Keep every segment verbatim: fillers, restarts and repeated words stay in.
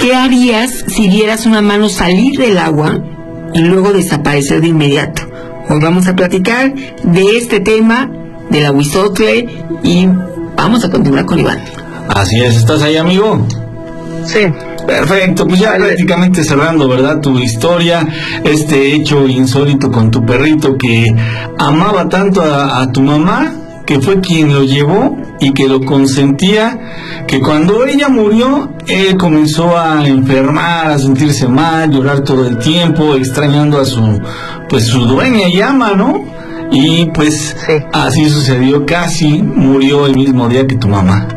¿qué harías si vieras una mano salir del agua y luego desaparecer de inmediato? Hoy vamos a platicar de este tema del ahuizotle y vamos a continuar con Iván. Así es, ¿estás ahí, amigo? Sí. Perfecto, pues ya prácticamente cerrando, ¿verdad? Tu historia, este hecho insólito con tu perrito que amaba tanto a, a tu mamá, que fue quien lo llevó y que lo consentía, que cuando ella murió, él comenzó a enfermar, a sentirse mal, llorar todo el tiempo, extrañando a su, pues su dueña y ama, ¿no? Y pues sí. Así sucedió, casi murió el mismo día que tu mamá.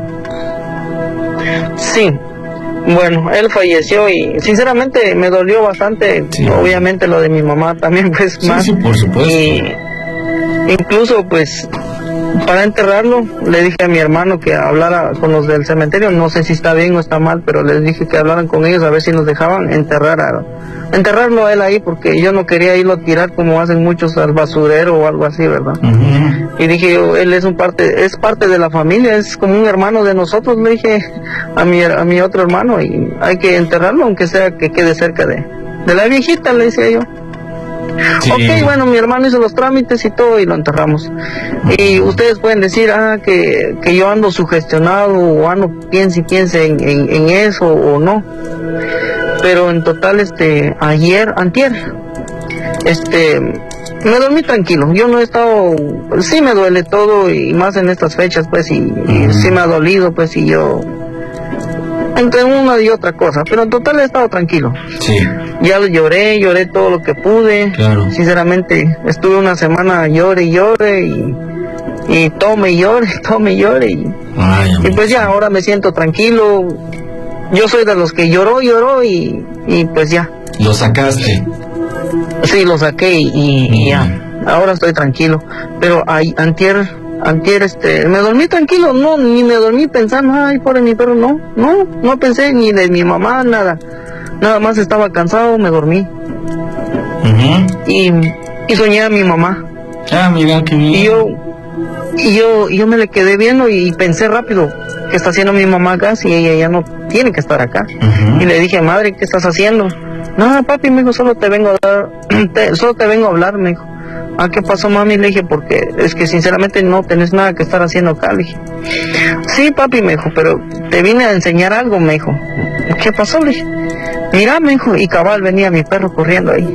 Sí. Bueno, él falleció y sinceramente me dolió bastante, sí. Obviamente lo de mi mamá también, pues sí, más. Sí, por supuesto. Y incluso pues para enterrarlo le dije a mi hermano que hablara con los del cementerio, no sé si está bien o está mal, pero les dije que hablaran con ellos a ver si nos dejaban enterrar a, enterrarlo a él ahí, porque yo no quería irlo a tirar como hacen muchos al basurero o algo así, ¿verdad? Uh-huh. Y dije yo, él es un parte, es parte de la familia, es como un hermano de nosotros, le dije a mi, a mi otro hermano, y hay que enterrarlo aunque sea que quede cerca de, de la viejita, le decía yo. Sí. Ok, bueno, mi hermano hizo los trámites y todo y lo enterramos. Y ustedes pueden decir, ah, que, que yo ando sugestionado o ando piense y piense en, en, en eso o no. Pero en total, este, ayer, antier, este, me dormí tranquilo. Yo no he estado, sí me duele todo y más en estas fechas, pues, y, y sí me ha dolido, pues, y yo, entre una y otra cosa, pero en total he estado tranquilo. Sí. Ya lo lloré, lloré todo lo que pude. Claro. Sinceramente, estuve una semana llore y llore y, y tome y llore, tome y llore. Y, Ay, y pues ya, ahora me siento tranquilo. Yo soy de los que lloró, lloró y, y pues ya. ¿Lo sacaste? Sí, lo saqué y, y, mm. y ya. Ahora estoy tranquilo. Pero ay, antier, antier, este, me dormí tranquilo, no, ni me dormí pensando, ay, pobre mi perro, no, no, no pensé ni de mi mamá, nada. Nada más estaba cansado, me dormí. Uh-huh. Y, y soñé a mi mamá. Ah, mira, qué bien. Y yo, y yo, yo me le quedé viendo y pensé rápido, ¿qué está haciendo mi mamá acá? Si ella ya no tiene que estar acá. Uh-huh. Y le dije, madre, ¿qué estás haciendo? No, papi, me dijo, solo te vengo a dar, te, solo te vengo a hablar, me dijo. Ah, ¿qué pasó, mami? Le dije, porque es que sinceramente no tenés nada que estar haciendo acá, le dije. Sí, papi, me dijo, pero te vine a enseñar algo, me dijo. ¿Qué pasó? Le dije. Mira, me dijo, y cabal venía mi perro corriendo ahí.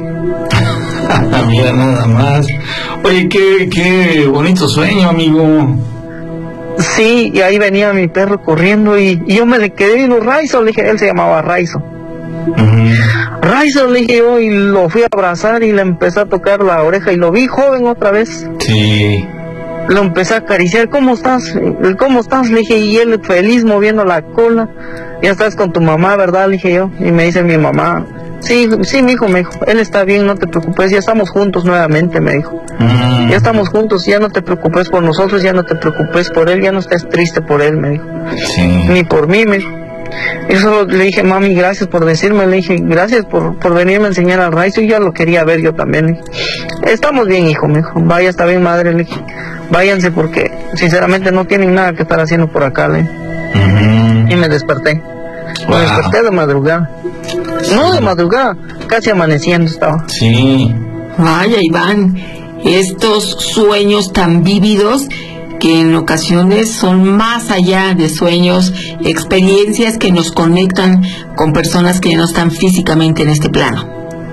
Mira, nada más. Oye, qué, qué bonito sueño, amigo. Sí, y ahí venía mi perro corriendo y, y yo me le quedé y lo Raizo, le dije, él se llamaba Raizo. Uh-huh. Raizo, le dije yo, y lo fui a abrazar y le empecé a tocar la oreja y lo vi joven otra vez. Sí. Lo empecé a acariciar, ¿cómo estás? ¿Cómo estás? Le dije, y él feliz moviendo la cola. Ya estás con tu mamá, ¿verdad? Le dije yo. Y me dice mi mamá, sí, sí, mi hijo, me dijo, él está bien, no te preocupes, ya estamos juntos nuevamente, me dijo. Mm. Ya estamos juntos, ya no te preocupes por nosotros, ya no te preocupes por él, ya no estés triste por él, me dijo. Sí. Ni por mí, me dijo. Y solo le dije, mami, gracias por decirme, le dije, gracias por, por venirme a enseñar al Raizo, y yo lo quería ver yo también, le dije. Estamos bien, hijo, me dijo, vaya, está bien, madre, le dije, váyanse porque sinceramente no tienen nada que estar haciendo por acá, le dije. Uh-huh. Y me desperté, wow. Me desperté de madrugada, sí. No de madrugada, casi amaneciendo estaba. Sí. Vaya, Iván, estos sueños tan vívidos que en ocasiones son más allá de sueños, experiencias que nos conectan con personas que no están físicamente en este plano.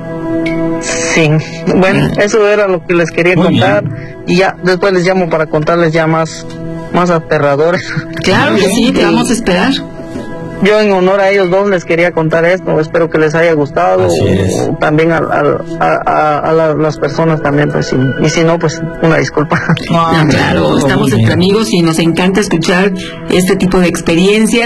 Sí, bueno, eso era lo que les quería Muy contar bien. Y ya después les llamo para contarles ya más, más aterradores. Claro que sí, te vamos a esperar. Yo en honor a ellos dos les quería contar esto, espero que les haya gustado, o también a, a, a, a la, las personas también, pues, y, y si no, pues una disculpa. No, claro, estamos entre amigos y nos encanta escuchar este tipo de experiencias.